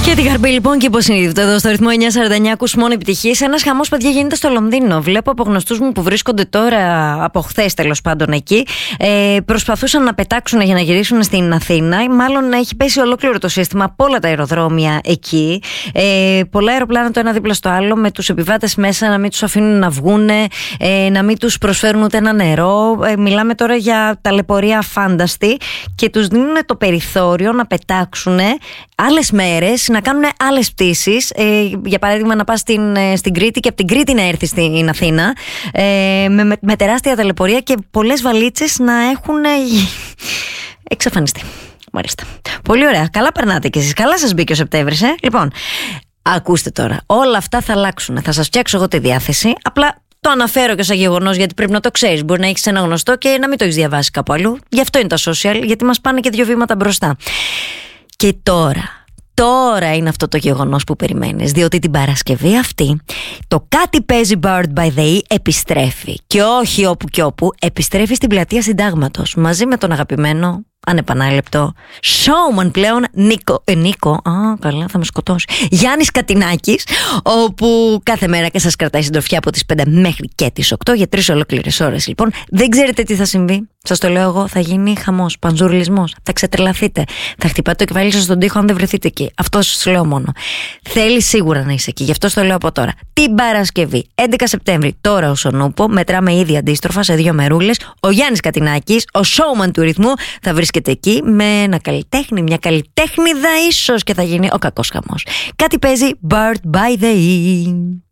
Και την Καρμπή λοιπόν και υποσυνείδητο εδώ στο ρυθμό 949 ακούς μόνο επιτυχίες. Ένας χαμός, παιδιά, γίνεται στο Λονδίνο. Βλέπω από γνωστούς μου που βρίσκονται τώρα, από χθες τέλος πάντων εκεί, προσπαθούσαν να πετάξουν για να γυρίσουν στην Αθήνα. Μάλλον έχει πέσει ολόκληρο το σύστημα από όλα τα αεροδρόμια εκεί. Πολλά αεροπλάνα το ένα δίπλα στο άλλο, με τους επιβάτες μέσα να μην τους αφήνουν να βγουν, να μην τους προσφέρουν ούτε ένα νερό. Μιλάμε τώρα για ταλαιπωρία αφάνταστη και τους δίνουν το περιθώριο να πετάξουν άλλες μέρες, να κάνουν άλλες πτήσεις. Για παράδειγμα, να πας στην Κρήτη και από την Κρήτη να έρθεις στην Αθήνα, με τεράστια ταλαιπωρία και πολλές βαλίτσες να έχουν εξαφανιστεί. Μάλιστα. Πολύ ωραία. Καλά περνάτε κι εσείς. Καλά σας μπήκε ο Σεπτέμβρης, Λοιπόν, ακούστε τώρα. Όλα αυτά θα αλλάξουν. Θα σας φτιάξω εγώ τη διάθεση. Απλά το αναφέρω και σαν γεγονός, γιατί πρέπει να το ξέρεις. Μπορεί να έχεις ένα γνωστό και να μην το έχεις διαβάσει κάπου αλλού. Γι' αυτό είναι τα social, γιατί μας πάνε και 2 βήματα μπροστά. Και τώρα είναι αυτό το γεγονός που περιμένεις, διότι την Παρασκευή αυτή το κάτι παίζει Bird by the E επιστρέφει. Και όχι όπου και όπου, επιστρέφει στην πλατεία Συντάγματος μαζί με τον αγαπημένο, ανεπανάληπτο showman πλέον Νίκο, καλά θα με σκοτώσει, Γιάννης Κατινάκης, όπου κάθε μέρα και σας κρατάει συντροφιά από τις 5 μέχρι και τις 8 για 3 ολόκληρες ώρες. Λοιπόν, δεν ξέρετε τι θα συμβεί. Σας το λέω εγώ, θα γίνει χαμός, πανζουρλισμός, θα ξετρελαθείτε, θα χτυπάτε το κεφάλι σας στον τοίχο αν δεν βρεθείτε εκεί. Αυτό σας λέω μόνο. Θέλει σίγουρα να είσαι εκεί, γι' αυτό το λέω από τώρα. Την Παρασκευή, 11 Σεπτέμβρη, τώρα ως ο Νούπο, μετράμε ήδη αντίστροφα σε 2 μερούλες. Ο Γιάννης Κατινάκης, ο showman του ρυθμού, θα βρίσκεται εκεί με ένα καλλιτέχνη, μια καλλιτέχνηδα ίσως, και θα γίνει ο κακός χαμός. Κάτι παίζει Bird by the E.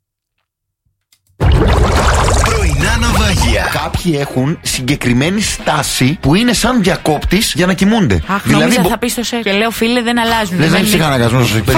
Πρωινά ναυάγια. Κάποιοι έχουν συγκεκριμένη στάση που είναι σαν διακόπτης για να κοιμούνται. Αχ, δηλαδή, νόμιζα θα πεις το σεξ. Και λέω, φίλε, δεν αλλάζουν. Δεν έχει ψυχαναγκασμό.